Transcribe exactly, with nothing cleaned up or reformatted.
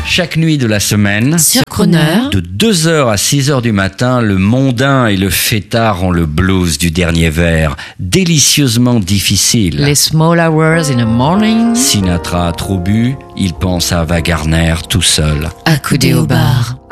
Chaque nuit de la semaine, Sur Crooner, de deux heures à six heures du matin, le mondain et le fêtard ont le blues du dernier vers, délicieusement difficile. les small hours in the morning, Sinatra a trop bu, il pense à Wagner tout seul. accoudé au bar.